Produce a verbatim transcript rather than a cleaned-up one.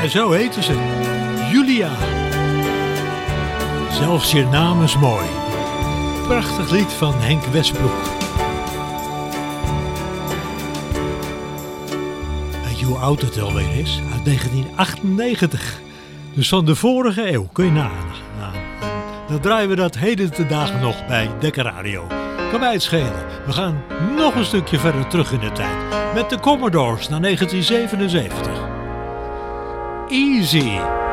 Ja, zo heten ze. Julia. Zelfs je naam is mooi. Prachtig lied van Henk Westbroek. Weet je hoe oud het alweer is? Uit negentien achtennegentig. Dus van de vorige eeuw, kun je nagaan. Dan draaien we dat heden te dagen nog bij Dekker Radio. Kan mij het schelen. We gaan nog een stukje verder terug in de tijd. Met de Commodores naar negentien zevenenzeventig. Easy.